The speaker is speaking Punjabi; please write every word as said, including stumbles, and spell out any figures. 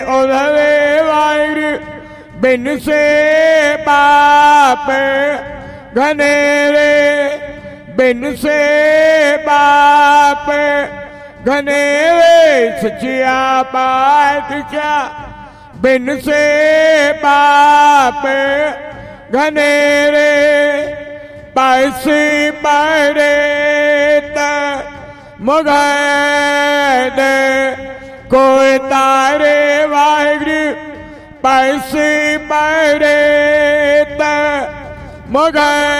ਉਹਦੇ ਵਾਹਿਗੁਰੂ ਬਿਨ ਸੇ ਬਾਪ ਘਨੇਰੇ ਬਿਨ ਸੇ ਬਾਪ ਘਨੇਰੇ ਸੱਚਿਆ ਪਾਤਸ਼ਾਹ ਬਿਨ ਸੇ ਬਾਪ ਘਨੇਰੇ ਪੈਸੇ ਬੜੇ ਤਾਂ ਮੁਗੈਦ ਕੋਈ ਤਾਰੇ ਵਾਹਿਗੁਰੂ ਪੈਸੇ ਬੜੇ ਤਾਂ ਮੁਗੈਦ